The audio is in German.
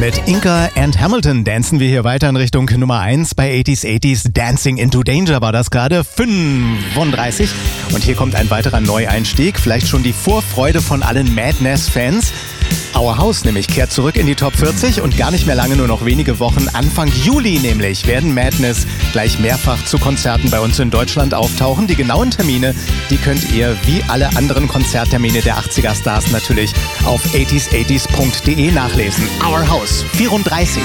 Mit Inca and Hamilton dancen wir hier weiter in Richtung Nummer 1 bei 80s. Dancing into Danger war das gerade, 35. Und hier kommt ein weiterer Neueinstieg, vielleicht schon die Vorfreude von allen Madness-Fans. Our House nämlich kehrt zurück in die Top 40 und gar nicht mehr lange, nur noch wenige Wochen. Anfang Juli nämlich werden Madness gleich mehrfach zu Konzerten bei uns in Deutschland auftauchen. Die genauen Termine, die könnt ihr wie alle anderen Konzerttermine der 80er Stars natürlich auf 80s80s.de nachlesen. Our House 34.